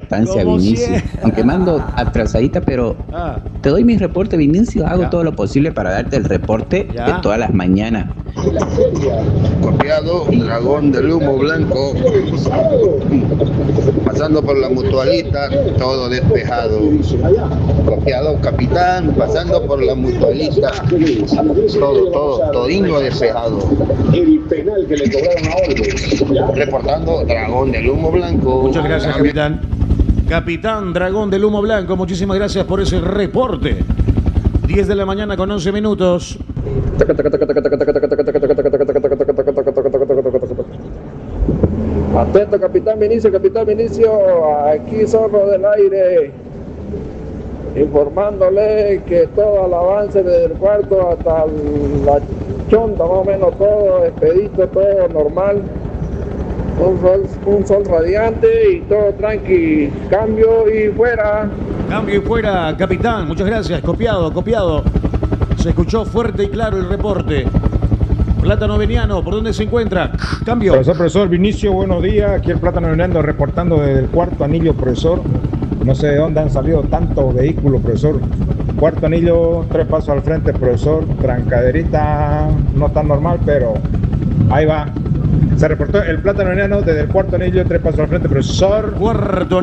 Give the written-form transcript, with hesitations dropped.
importancia, Como Vinicio. siempre. Aunque mando atrasadita, pero te doy mi reporte, Vinicio. Hago Ya. todo lo posible para darte el reporte Ya. de todas las mañanas. Copiado, dragón del humo blanco, pasando por la mutualista, todo despejado. Copiado, capitán, pasando por la mutualista, todingo despejado. El penal que le cobraron a Olmo. Reportando, dragón del humo blanco. Muchas gracias, capitán. Capitán Dragón del Humo Blanco, muchísimas gracias por ese reporte. 10 de la mañana con 11 minutos. Atento, capitán Vinicio, aquí Zorro del Aire, informándole que todo el avance desde el cuarto hasta la chonta, más o menos todo expedito, todo normal, un sol radiante y todo tranqui, cambio y fuera. Cambio y fuera, capitán, muchas gracias. Copiado. Se escuchó fuerte y claro el reporte. Plátano Veniano, ¿por dónde se encuentra? Cambio. Profesor Vinicio, buenos días. Aquí el Plátano Veniano reportando desde el cuarto anillo, profesor. No sé de dónde han salido tantos vehículos, profesor. Cuarto anillo, 3 pasos al frente, profesor. Trancaderita no tan normal, pero ahí va. Se reportó el Plátano Veniano desde el cuarto anillo, 3 pasos al frente, profesor. Cuarto